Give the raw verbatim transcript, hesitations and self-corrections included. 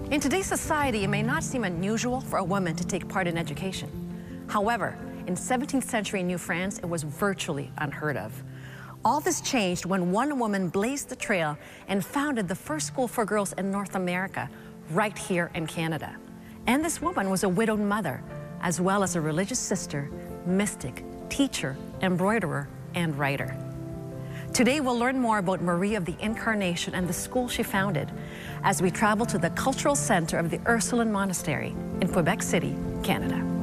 In today's society, it may not seem unusual for a woman to take part in education. However, in seventeenth century New France, it was virtually unheard of. All this changed when one woman blazed the trail and founded the first school for girls in North America, right here in Canada. And this woman was a widowed mother, as well as a religious sister, mystic, teacher, embroiderer, and writer. Today, we'll learn more about Marie of the Incarnation and the school she founded as we travel to the cultural center of the Ursuline Monastery in Quebec City, Canada.